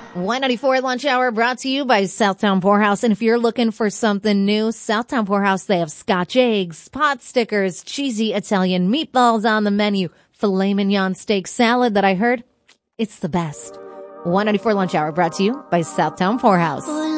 194 Lunch Hour brought to you by Southtown Poorhouse. And if you're looking for something new, Southtown Poorhouse, they have Scotch eggs, pot stickers, cheesy Italian meatballs on the menu, filet mignon steak salad that I heard, it's the best. 194 Lunch Hour brought to you by Southtown Poorhouse.